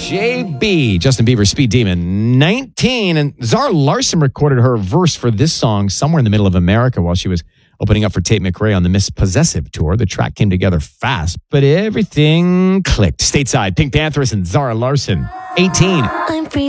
JB, Justin Bieber, Speed Demon, 19. And Zara Larsson recorded her verse for this song somewhere in the middle of America while she was opening up for Tate McRae on the Miss Possessive tour. The track came together fast, but everything clicked. Stateside, Pink Panthers and Zara Larsson, 18. I'm free.